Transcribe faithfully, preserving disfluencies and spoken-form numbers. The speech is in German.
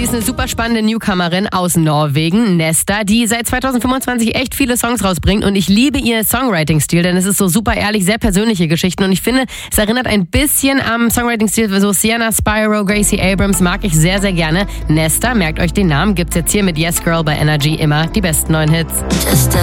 ist eine super spannende Newcomerin aus Norwegen, Nesta, die seit zwanzig fünfundzwanzig echt viele Songs rausbringt und ich liebe ihr Songwriting-Stil, denn es ist so super ehrlich, sehr persönliche Geschichten und ich finde, es erinnert ein bisschen am Songwriting-Stil für so Sienna Spyro, Gracie Abrams, mag ich sehr, sehr gerne. Nesta, merkt euch den Namen, gibt's jetzt hier mit Yes Girl bei Energy immer die besten neuen Hits.